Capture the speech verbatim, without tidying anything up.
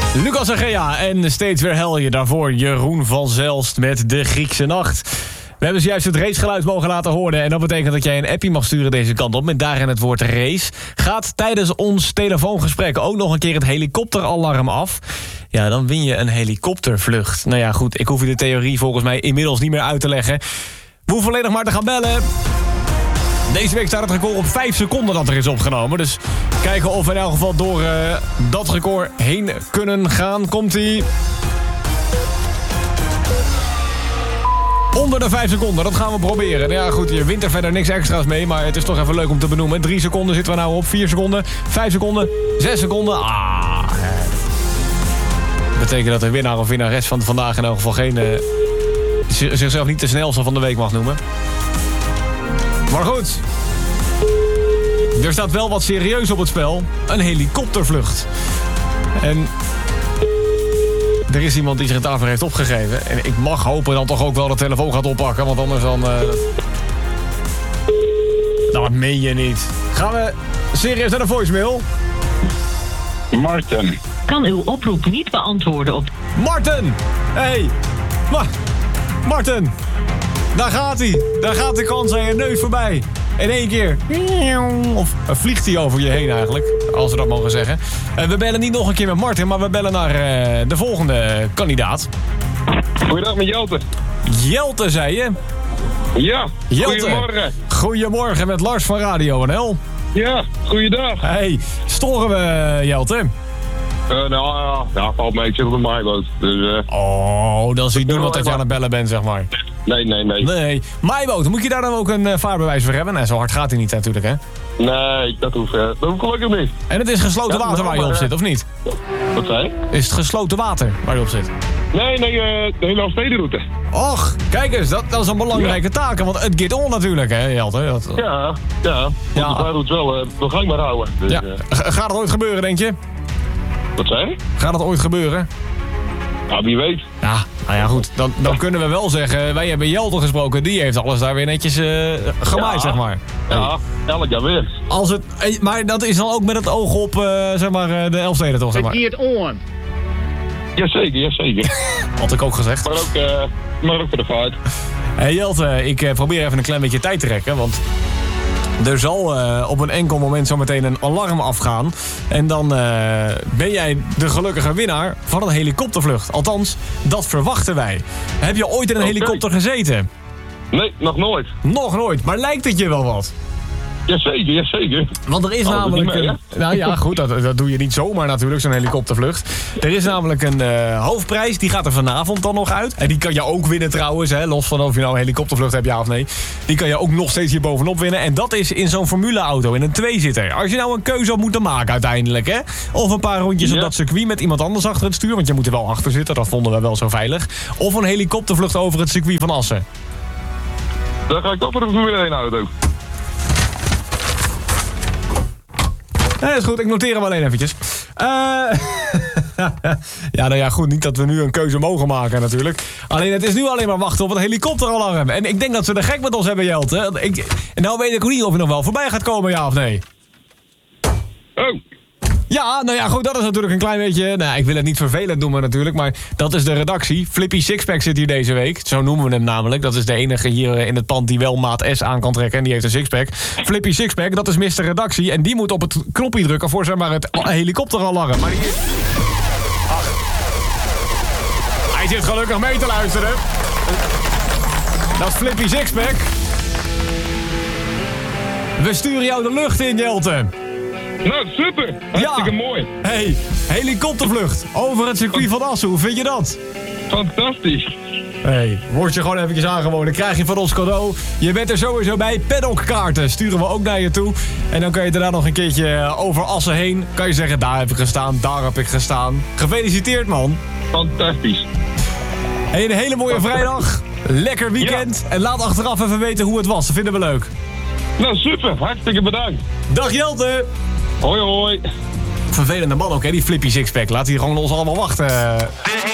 Lucas en Gea en steeds weer Helje. Daarvoor Jeroen van Zelst met De Griekse Nacht. We hebben zojuist het racegeluid mogen laten horen. En dat betekent dat jij een appie mag sturen deze kant op met daarin het woord race. Gaat tijdens ons telefoongesprek ook nog een keer het helikopteralarm af. Ja, dan win je een helikoptervlucht. Nou ja, goed, ik hoef je de theorie volgens mij inmiddels niet meer uit te leggen. We hoeven alleen nog maar te gaan bellen. Deze week staat het record op vijf seconden dat er is opgenomen. Dus kijken of we in elk geval door uh, dat record heen kunnen gaan. Komt-ie. Onder de vijf seconden, dat gaan we proberen. Ja goed, je wint er verder niks extra's mee, maar het is toch even leuk om te benoemen. Drie seconden zitten we nou op, vier seconden, vijf seconden, zes seconden. Ah, dat betekent dat de winnaar of winnares van vandaag in elk geval geen... Uh, zichzelf niet de snelste van de week mag noemen. Maar goed, er staat wel wat serieus op het spel. Een helikoptervlucht. En er is iemand die zich het daarvoor heeft opgegeven. En ik mag hopen dan toch ook wel de telefoon gaat oppakken. Want anders dan... Uh... Dat meen je niet. Gaan we serieus naar de voicemail? Marten. Kan uw oproep niet beantwoorden op... Marten! Hé! Hey. Ma Marten! Daar gaat hij. Daar gaat de kans aan je neus voorbij. In één keer. Of uh, vliegt hij over je heen eigenlijk. Als we dat mogen zeggen. Uh, we bellen niet nog een keer met Martin. Maar we bellen naar uh, de volgende kandidaat. Goeiedag met Jelte. Jelte, zei je? Ja, Jelte. Goedemorgen. Goedemorgen met Lars van Radio N L. Ja, goeiedag. Hey, storen we Jelte? Uh, nou ja, ja, valt mee. Ik zit op een maaiboot. Dus, uh... Oh, dan zie je doen wat dat je aan het bellen bent, zeg maar. Nee, nee, nee. Nee. Maaiboot, moet je daar dan ook een uh, vaarbewijs voor hebben? Nee, zo hard gaat hij niet natuurlijk, hè? Nee, dat hoeft, uh, dat hoeft gelukkig niet. En het is gesloten ja, water waar je op zit, of niet? Wat zei je? Is het gesloten water waar je op zit? Nee, nee, uh, de hele Elfstedenroute. Och, kijk eens, dat, dat is een belangrijke ja. taak. Want het gaat on natuurlijk, hè, Jelte? Dat... Ja, ja. ja. Want de route wel uh, begaanbaar houden. Dus, ja. uh... Gaat het ooit gebeuren, denk je? Wat zei je? Gaat het ooit gebeuren? Ja, wie weet. Ja, nou ja, goed. Dan, dan kunnen we wel zeggen, wij hebben Jelte gesproken. Die heeft alles daar weer netjes uh, gemaaid, ja. zeg maar. Ja, elk jaar weer. Als het, maar dat is dan ook met het oog op, uh, zeg maar, de Elfsteden, toch? Zeg maar. Het on. Jazeker, jazeker. Had ik ook gezegd. Maar ook, uh, maar ook voor de vaart. Hey Jelte, ik uh, probeer even een klein beetje tijd te rekken, want... Er zal uh, op een enkel moment zometeen een alarm afgaan. En dan uh, ben jij de gelukkige winnaar van een helikoptervlucht. Althans, dat verwachten wij. Heb je ooit in een okay. helikopter gezeten? Nee, nog nooit. Nog nooit, maar lijkt het je wel wat? Jazeker, jazeker. Want er is oh, namelijk... Mee, een, nou ja, goed, dat, dat doe je niet zomaar natuurlijk, zo'n helikoptervlucht. Er is namelijk een uh, hoofdprijs, die gaat er vanavond dan nog uit. En die kan je ook winnen trouwens, hè, los van of je nou een helikoptervlucht hebt, ja of nee. Die kan je ook nog steeds hier bovenop winnen. En dat is in zo'n formuleauto, in een tweezitter. Als je nou een keuze had moeten maken uiteindelijk, hè. Of een paar rondjes ja. op dat circuit met iemand anders achter het stuur. Want je moet er wel achter zitten, dat vonden we wel zo veilig. Of een helikoptervlucht over het circuit van Assen. Dan ga ik toch voor de Formule één auto. Nee, dat is goed. Ik noteer hem alleen eventjes. Uh, ja, nou ja, goed. Niet dat we nu een keuze mogen maken natuurlijk. Alleen, het is nu alleen maar wachten op het helikopteralarm. En ik denk dat ze er gek met ons hebben, Jelte. Ik, en nou weet ik ook niet of je nog wel voorbij gaat komen, ja of nee. Oh. Ja, nou ja, goed, dat is natuurlijk een klein beetje... Nou, ik wil het niet vervelend noemen natuurlijk, maar dat is de redactie. Flippy Sixpack zit hier deze week. Zo noemen we hem namelijk. Dat is de enige hier in het pand die wel maat S aan kan trekken. En die heeft een sixpack. Flippy Sixpack, dat is mister Redactie. En die moet op het knopje drukken voor, zeg maar, het helikopteralarm. Maar die is... Ach. Hij zit gelukkig mee te luisteren. Dat is Flippy Sixpack. We sturen jou de lucht in, Jelte. Nou, super. Hartstikke ja. mooi. Hey, helikoptervlucht over het circuit van Assen. Hoe vind je dat? Fantastisch. Hey, word je gewoon eventjes aangeboden. Krijg je van ons cadeau. Je bent er sowieso bij. Paddockkaarten sturen we ook naar je toe. En dan kan je daarna nog een keertje over Assen heen. Kan je zeggen, daar heb ik gestaan, daar heb ik gestaan. Gefeliciteerd, man. Fantastisch. Hey, een hele mooie vrijdag. Lekker weekend. Ja. En laat achteraf even weten hoe het was. Dat vinden we leuk. Nou, super. Hartstikke bedankt. Dag Jelte. Hoi, hoi. Vervelende man ook, hè, die Flippy Sixpack. Laat hij gewoon ons allemaal wachten.